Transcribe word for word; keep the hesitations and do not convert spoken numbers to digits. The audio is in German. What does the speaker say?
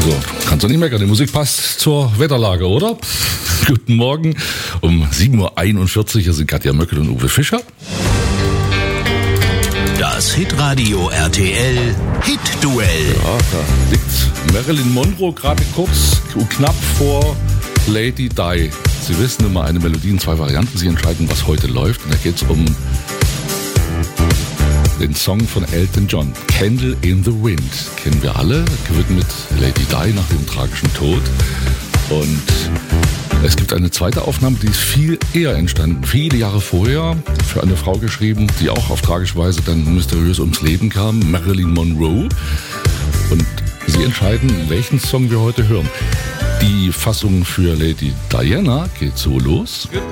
Also, kannst du nicht meckern. Die Musik passt zur Wetterlage, oder? Guten Morgen. Um sieben Uhr einundvierzig. Hier sind Katja Möckel und Uwe Fischer. Das Hitradio R T L Hit-Duell. Ja, da liegt Marilyn Monroe gerade kurz und knapp vor Lady Di. Sie wissen immer, eine Melodie in zwei Varianten. Sie entscheiden, was heute läuft. Und da geht es um den Song von Elton John, Candle in the Wind. Kennen wir alle, gewidmet Lady Di nach dem tragischen Tod. Und es gibt eine zweite Aufnahme, die ist viel eher entstanden, viele Jahre vorher, für eine Frau geschrieben, die auch auf tragische Weise dann mysteriös ums Leben kam, Marilyn Monroe. Und sie entscheiden, welchen Song wir heute hören. Die Fassung für Lady Diana geht so los. Good